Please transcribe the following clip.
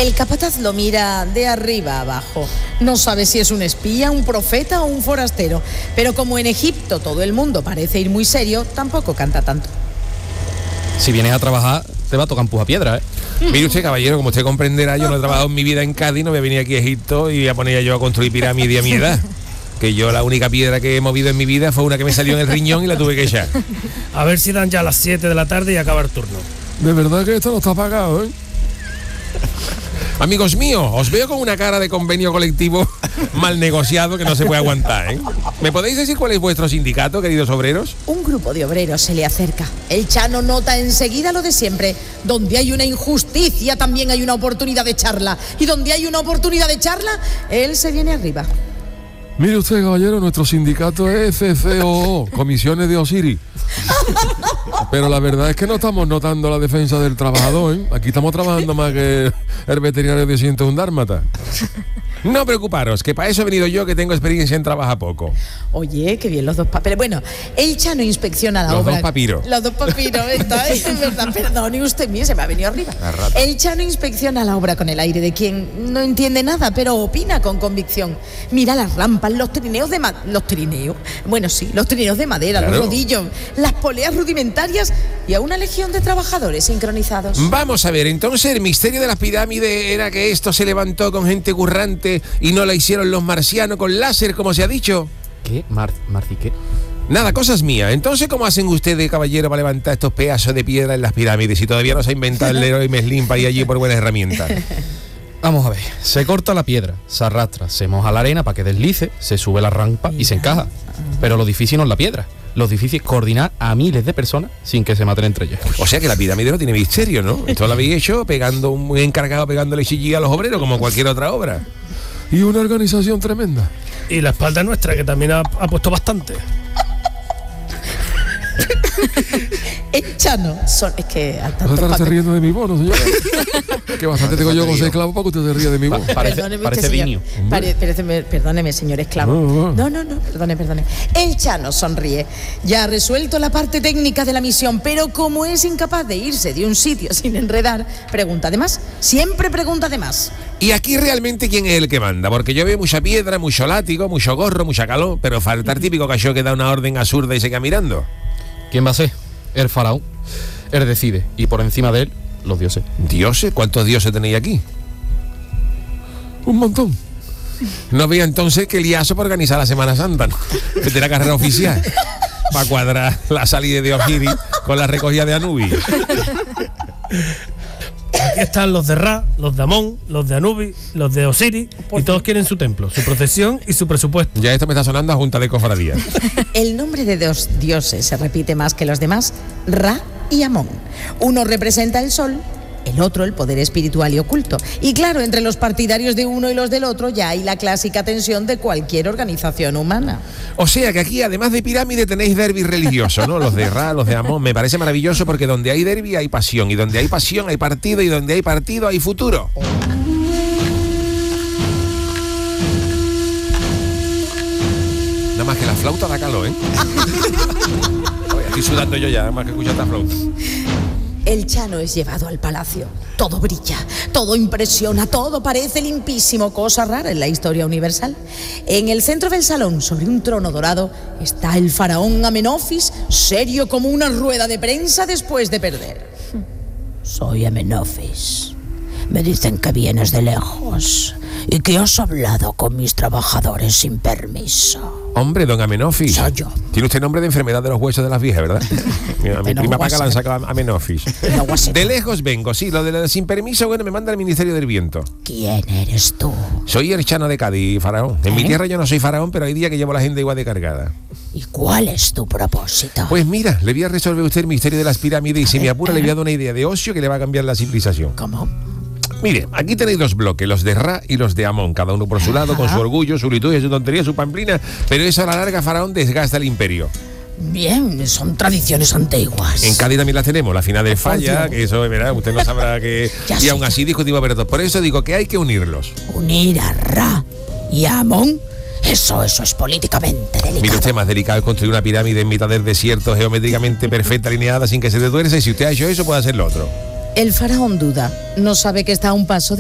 El capataz lo mira de arriba abajo. No sabe si es un espía, un profeta o un forastero. Pero como en Egipto todo el mundo parece ir muy serio, tampoco canta tanto. Si vienes a trabajar, te va a tocar empujapiedra, ¿eh? Mire usted, caballero, como usted comprenderá, yo no he trabajado en mi vida en Cádiz, no voy a venir aquí a Egipto y a poner yo a construir pirámides a mi edad. Que yo la única piedra que he movido en mi vida fue una que me salió en el riñón y la tuve que echar. A ver si dan ya las 7 de la tarde y acaba el turno. De verdad que esto no está pagado, ¿eh? Amigos míos, os veo con una cara de convenio colectivo mal negociado que no se puede aguantar, ¿eh? ¿Me podéis decir cuál es vuestro sindicato, queridos obreros? Un grupo de obreros se le acerca. El Chano nota enseguida lo de siempre. Donde hay una injusticia también hay una oportunidad de charla. Y donde hay una oportunidad de charla, él se viene arriba. Mire usted, caballero, nuestro sindicato es CCOO, Comisiones de Osiris. Pero la verdad es que no estamos notando la defensa del trabajador, ¿eh? Aquí estamos trabajando más que el veterinario de 101 dálmata. No preocuparos, que para eso he venido yo, que tengo experiencia en trabajar poco. Oye, qué bien los dos papeles. Bueno, el Chano inspecciona la obra. Los dos papiros. Los dos papiros, esta es verdad. Perdone usted, mire, se me ha venido arriba. El Chano inspecciona la obra con el aire de quien no entiende nada, pero opina con convicción. Mira las rampas, los trineos de los trineos. Bueno, sí, los trineos de madera, claro. Los rodillos, las poleas rudimentarias y a una legión de trabajadores sincronizados. Vamos a ver, entonces el misterio de las pirámides era que esto se levantó con gente currante y no la hicieron los marcianos con láser, como se ha dicho. ¿Qué? ¿Marci qué? Nada, cosas mías. Entonces, ¿cómo hacen ustedes, caballero, para levantar estos pedazos de piedra en las pirámides si todavía no se ha inventado el Leroy Merlin para ir allí por buenas herramientas? Vamos a ver, se corta la piedra, se arrastra, se moja la arena para que deslice, se sube la rampa y se encaja. Pero lo difícil no es la piedra, lo difícil es coordinar a miles de personas sin que se maten entre ellas. O sea que la pirámide no tiene misterio, ¿no? Esto lo habéis hecho un encargado pegándole chillilla a los obreros como cualquier otra obra. Y una organización tremenda. Y la espalda nuestra, que también ha puesto bastante. El Chano es que al tanto ¿Vas a estarse riendo de mi bono, señora? Que bastante tengo yo con 6 clavos para que usted se ríe de mi bono. Parece niño. Perdóneme, señor esclavo. No, perdone. El Chano sonríe. Ya ha resuelto la parte técnica de la misión, pero como es incapaz de irse de un sitio sin enredar, pregunta de más. Siempre pregunta de más. ¿Y aquí realmente quién es el que manda? Porque yo veo mucha piedra, mucho látigo, mucho gorro, mucha calor, pero falta el típico cachó que da una orden absurda y se queda mirando. ¿Quién va a ser? El faraón. Él decide, y por encima de él, los dioses. ¿Dioses? ¿Cuántos dioses tenéis aquí? Un montón. No veía entonces que liazo para organizar la Semana Santa, ¿no? De la carrera oficial, para cuadrar la salida de Osiris con la recogida de Anubis. Aquí están los de Ra, los de Amón, los de Anubis, los de Osiris, y todos quieren su templo, su procesión y su presupuesto. Ya esto me está sonando a junta de cofradías. El nombre de dos dioses se repite más que los demás, Ra y Amón. Uno representa el sol, el otro el poder espiritual y oculto. Y claro, entre los partidarios de uno y los del otro ya hay la clásica tensión de cualquier organización humana. O sea que aquí, además de pirámide, tenéis derbi religioso, ¿no? Los de Ra, los de Amón. Me parece maravilloso porque donde hay derbi hay pasión, y donde hay pasión hay partido, y donde hay partido hay futuro. Nada más que la flauta da calor, ¿eh? Oye, estoy sudando yo ya, nada más que escuchar esta flauta. El Chano es llevado al palacio. Todo brilla, todo impresiona, todo parece limpísimo, cosa rara en la historia universal. En el centro del salón, sobre un trono dorado, está el faraón Amenofis, serio como una rueda de prensa después de perder. Soy Amenofis. Me dicen que vienes de lejos y que has hablado con mis trabajadores sin permiso. Hombre, don Amenofis. Soy yo. Tiene usted nombre de enfermedad de los huesos de las viejas, ¿verdad? Mira, mi prima Paca la han sacado a Amenofis. De lejos vengo, sí, lo de sin permiso, bueno, me manda al Ministerio del Viento. ¿Quién eres tú? Soy el Chano de Cádiz, faraón. En mi tierra yo no soy faraón, pero hay días que llevo a la gente igual de cargada. ¿Y cuál es tu propósito? Pues mira, le voy a resolver usted el misterio de las pirámides y si me apura le voy a dar una idea de ocio que le va a cambiar la civilización. ¿Cómo? Mire, aquí tenéis dos bloques, los de Ra y los de Amón, cada uno por su lado, con su orgullo, su liturgia, su tontería, su pamplina, pero eso a la larga, faraón, desgasta el imperio. Bien, son tradiciones antiguas. En Cádiz también las tenemos, la final de Falla, que eso, verá, usted no sabrá que... y aún así discutimos, pero por eso digo que hay que unirlos. ¿Unir a Ra y a Amón? Eso es políticamente delicado. Mire usted, más delicado es construir una pirámide en mitad del desierto, geométricamente perfecta, alineada, sin que se te tuerce, y si usted ha hecho eso, puede hacer lo otro. El faraón duda, no sabe que está a un paso de